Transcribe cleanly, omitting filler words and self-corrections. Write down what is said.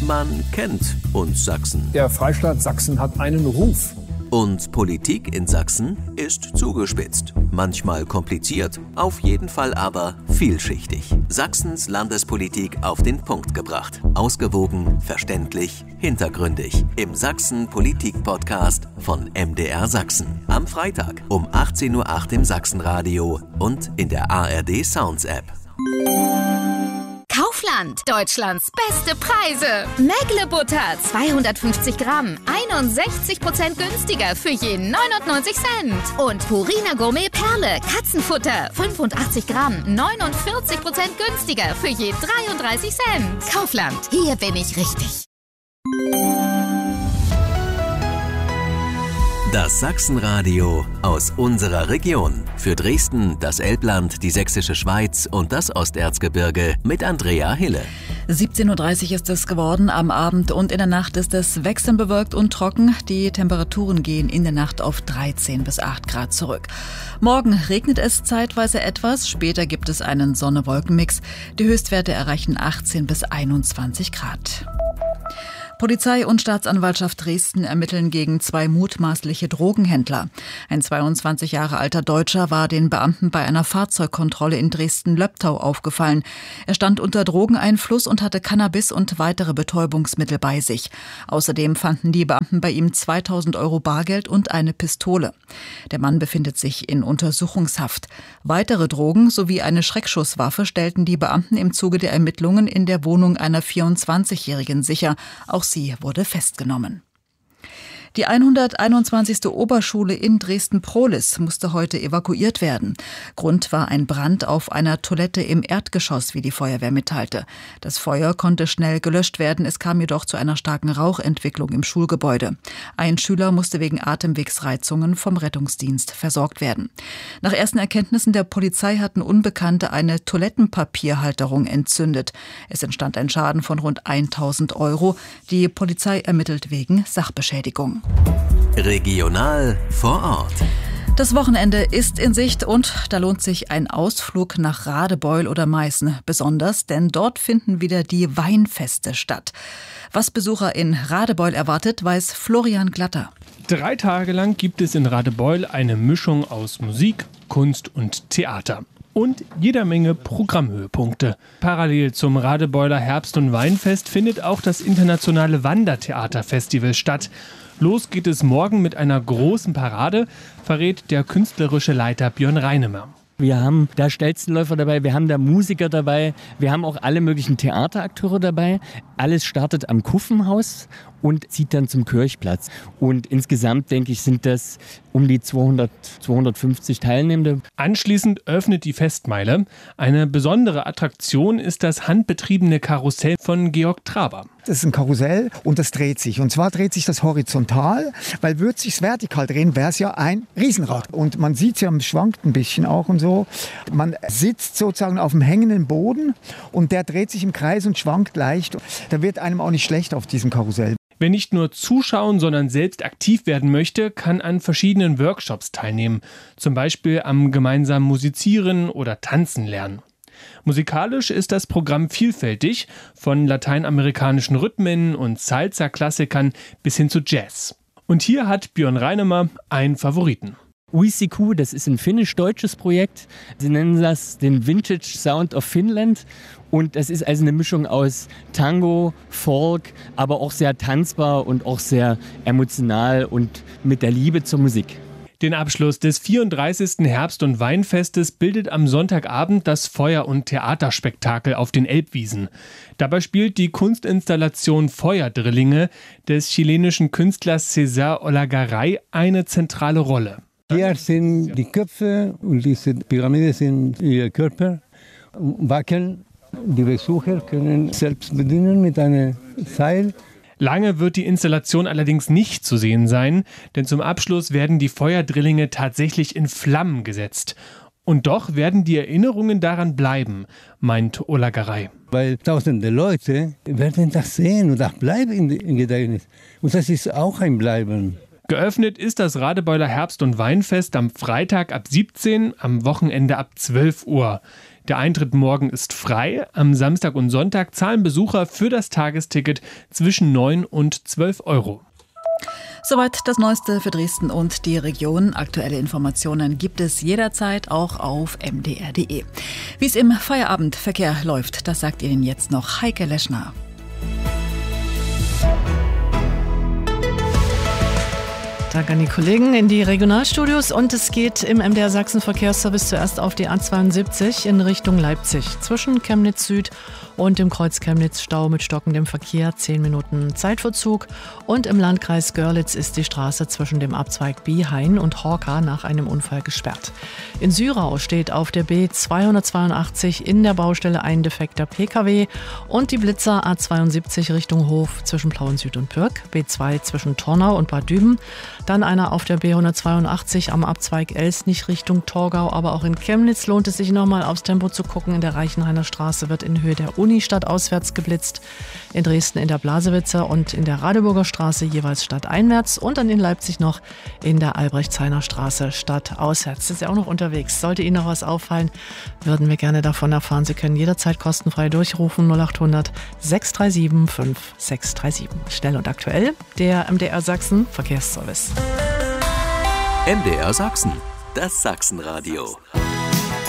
Man kennt uns Sachsen. Der Freistaat Sachsen hat einen Ruf. Und Politik in Sachsen ist zugespitzt. Manchmal kompliziert, auf jeden Fall aber vielschichtig. Sachsens Landespolitik auf den Punkt gebracht. Ausgewogen, verständlich, hintergründig. Im Sachsen-Politik-Podcast von MDR Sachsen. Am Freitag um 18:08 Uhr im Sachsenradio und in der ARD Sounds App. Kaufland, Deutschlands beste Preise. Mägle-Butter, 250 Gramm, 61% günstiger für je 99 Cent. Und Purina Gourmet Perle, Katzenfutter, 85 Gramm, 49% günstiger für je 33 Cent. Kaufland, hier bin ich richtig. Das Sachsenradio aus unserer Region. Für Dresden, das Elbland, die Sächsische Schweiz und das Osterzgebirge mit Andrea Hille. 17:30 Uhr ist es geworden. Am Abend und in der Nacht ist es wechselnd bewölkt und trocken. Die Temperaturen gehen in der Nacht auf 13 bis 8 Grad zurück. Morgen regnet es zeitweise etwas. Später gibt es einen Sonne-Wolken-Mix. Die Höchstwerte erreichen 18 bis 21 Grad. Polizei und Staatsanwaltschaft Dresden ermitteln gegen 2 mutmaßliche Drogenhändler. Ein 22 Jahre alter Deutscher war den Beamten bei einer Fahrzeugkontrolle in Dresden-Löbtau aufgefallen. Er stand unter Drogeneinfluss und hatte Cannabis und weitere Betäubungsmittel bei sich. Außerdem fanden die Beamten bei ihm 2.000 € Bargeld und eine Pistole. Der Mann befindet sich in Untersuchungshaft. Weitere Drogen sowie eine Schreckschusswaffe stellten die Beamten im Zuge der Ermittlungen in der Wohnung einer 24-Jährigen sicher. Auch sie wurde festgenommen. Die 121. Oberschule in Dresden-Prohlis musste heute evakuiert werden. Grund war ein Brand auf einer Toilette im Erdgeschoss, wie die Feuerwehr mitteilte. Das Feuer konnte schnell gelöscht werden, es kam jedoch zu einer starken Rauchentwicklung im Schulgebäude. Ein Schüler musste wegen Atemwegsreizungen vom Rettungsdienst versorgt werden. Nach ersten Erkenntnissen der Polizei hatten Unbekannte eine Toilettenpapierhalterung entzündet. Es entstand ein Schaden von rund 1.000 €. Die Polizei ermittelt wegen Sachbeschädigung. Regional vor Ort. Das Wochenende ist in Sicht und da lohnt sich ein Ausflug nach Radebeul oder Meißen besonders, denn dort finden wieder die Weinfeste statt. Was Besucher in Radebeul erwartet, weiß Florian Glatter. 3 Tage lang gibt es in Radebeul eine Mischung aus Musik, Kunst und Theater. Und jeder Menge Programmhöhepunkte. Parallel zum Radebeuler Herbst- und Weinfest findet auch das internationale Wandertheaterfestival statt. Los geht es morgen mit einer großen Parade, verrät der künstlerische Leiter Björn Reinemer. Wir haben da Stelzenläufer dabei, wir haben da Musiker dabei, wir haben auch alle möglichen Theaterakteure dabei. Alles startet am Kuffenhaus und zieht dann zum Kirchplatz. Und insgesamt, denke ich, sind das um die 250 Teilnehmende. Anschließend öffnet die Festmeile. Eine besondere Attraktion ist das handbetriebene Karussell von Georg Traber. Das ist ein Karussell und das dreht sich. Und zwar dreht sich das horizontal, weil würde es sich vertikal drehen, wäre es ja ein Riesenrad. Und man sieht es ja, es schwankt ein bisschen auch und so. Man sitzt sozusagen auf dem hängenden Boden und der dreht sich im Kreis und schwankt leicht. Da wird einem auch nicht schlecht auf diesem Karussell. Wer nicht nur zuschauen, sondern selbst aktiv werden möchte, kann an verschiedenen Workshops teilnehmen. Zum Beispiel am gemeinsamen Musizieren oder Tanzen lernen. Musikalisch ist das Programm vielfältig, von lateinamerikanischen Rhythmen und Salsa-Klassikern bis hin zu Jazz. Und hier hat Björn Reinemer einen Favoriten. Uisiku, das ist ein finnisch-deutsches Projekt. Sie nennen das den Vintage Sound of Finland. Und das ist also eine Mischung aus Tango, Folk, aber auch sehr tanzbar und auch sehr emotional und mit der Liebe zur Musik. Den Abschluss des 34. Herbst- und Weinfestes bildet am Sonntagabend das Feuer- und Theaterspektakel auf den Elbwiesen. Dabei spielt die Kunstinstallation Feuerdrillinge des chilenischen Künstlers César Olagaray eine zentrale Rolle. Hier sind die Köpfe und diese Pyramide sind ihr Körper. Wackeln. Die Besucher können selbst bedienen mit einem Seil. Lange wird die Installation allerdings nicht zu sehen sein, denn zum Abschluss werden die Feuerdrillinge tatsächlich in Flammen gesetzt. Und doch werden die Erinnerungen daran bleiben, meint Olagaray. Weil tausende Leute werden das sehen und das bleibt im Gedächtnis. Und das ist auch ein Bleiben. Geöffnet ist das Radebeuler Herbst- und Weinfest am Freitag ab 17, am Wochenende ab 12 Uhr. Der Eintritt morgen ist frei. Am Samstag und Sonntag zahlen Besucher für das Tagesticket zwischen 9 und 12 Euro. Soweit das Neueste für Dresden und die Region. Aktuelle Informationen gibt es jederzeit auch auf mdr.de. Wie es im Feierabendverkehr läuft, das sagt Ihnen jetzt noch Heike Leschner. Danke an die Kollegen in die Regionalstudios und es geht im MDR Sachsen Verkehrsservice zuerst auf die A72 in Richtung Leipzig. Zwischen Chemnitz Süd und dem Kreuz Chemnitz Stau mit stockendem Verkehr, 10 Minuten Zeitverzug. Und im Landkreis Görlitz ist die Straße zwischen dem Abzweig Biehain und Horka nach einem Unfall gesperrt. In Syrau steht auf der B282 in der Baustelle ein defekter Pkw und die Blitzer A72 Richtung Hof zwischen Plauen Süd und Pürg, B2 zwischen Tornau und Bad Düben. Dann einer auf der B182 am Abzweig Elsnich Richtung Torgau. Aber auch in Chemnitz lohnt es sich nochmal aufs Tempo zu gucken. In der Reichenhainer Straße wird in Höhe der Unistadt auswärts geblitzt. In Dresden in der Blasewitzer und in der Radeburger Straße jeweils stadteinwärts. Und dann in Leipzig noch in der Albrechtshainer Straße stadtauswärts. Das ist ja auch noch unterwegs. Sollte Ihnen noch was auffallen, würden wir gerne davon erfahren. Sie können jederzeit kostenfrei durchrufen 0800 637 5637. Schnell und aktuell, der MDR Sachsen Verkehrsservice. MDR Sachsen, das Sachsenradio.